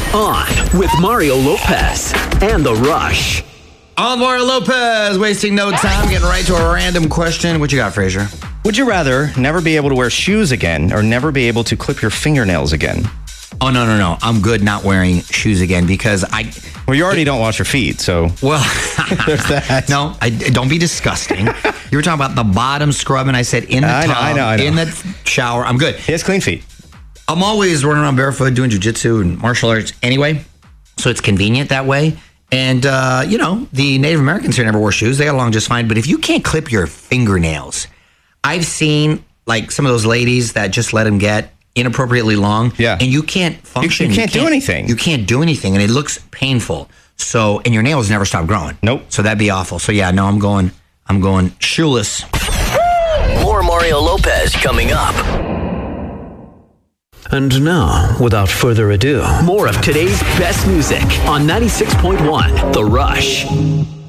On with Mario Lopez and The Rush. On Mario Lopez, wasting no time, getting right to a random question. What you got, Fraser? Would you rather never be able to wear shoes again or never be able to clip your fingernails again? Oh, no. I'm good not wearing shoes again because Well, you already don't wash your feet, so... Well, there's that. No, don't be disgusting. You were talking about the bottom scrub, and I said in the tub, I know. in the shower. I'm good. He has clean feet. I'm always running around barefoot doing jiu-jitsu and martial arts anyway, so it's convenient that way. And, the Native Americans here never wore shoes. They got along just fine. But if you can't clip your fingernails, I've seen, like, some of those ladies that just let them get inappropriately long. Yeah. And you can't function. You can't do anything. You can't do anything, and it looks painful. So, and your nails never stop growing. Nope. So that'd be awful. So, yeah, no, I'm going shoeless. More Mario Lopez coming up. And now, without further ado, more of today's best music on 96.1 The Rush.